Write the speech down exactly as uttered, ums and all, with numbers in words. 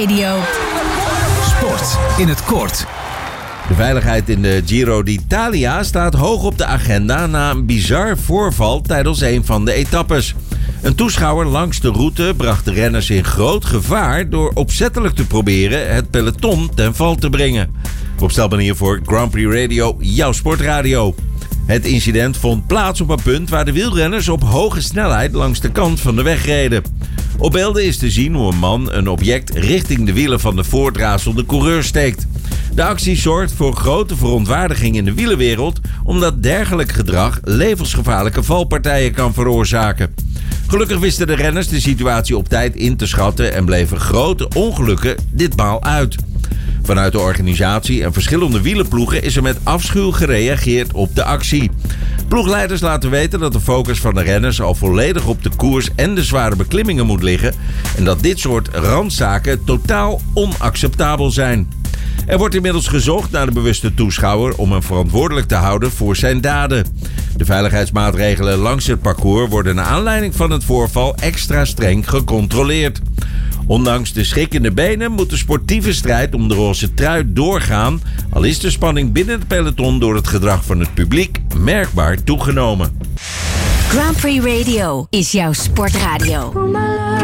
Radio. Sport in het kort. De veiligheid in de Giro d'Italia staat hoog op de agenda na een bizar voorval tijdens een van de etappes. Een toeschouwer langs de route bracht de renners in groot gevaar door opzettelijk te proberen het peloton ten val te brengen. Opstelbaar hiervoor Grand Prix Radio, jouw sportradio. Het incident vond plaats op een punt waar de wielrenners op hoge snelheid langs de kant van de weg reden. Op beelden is te zien hoe een man een object richting de wielen van de voortrazelde coureur steekt. De actie zorgt voor grote verontwaardiging in de wielerwereld, omdat dergelijk gedrag levensgevaarlijke valpartijen kan veroorzaken. Gelukkig wisten de renners de situatie op tijd in te schatten en bleven grote ongelukken ditmaal uit. Vanuit de organisatie en verschillende wielerploegen is er met afschuw gereageerd op de actie. Ploegleiders laten weten dat de focus van de renners al volledig op de koers en de zware beklimmingen moet liggen en dat dit soort randzaken totaal onacceptabel zijn. Er wordt inmiddels gezocht naar de bewuste toeschouwer om hem verantwoordelijk te houden voor zijn daden. De veiligheidsmaatregelen langs het parcours worden naar aanleiding van het voorval extra streng gecontroleerd. Ondanks de schrikkende benen moet de sportieve strijd om de roze trui doorgaan, al is de spanning binnen het peloton door het gedrag van het publiek merkbaar toegenomen. Grand Prix Radio is jouw sportradio.